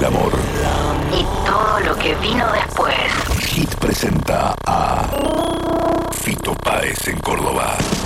amor. Y todo lo que vino después. Hit presenta a Fito Páez en Córdoba.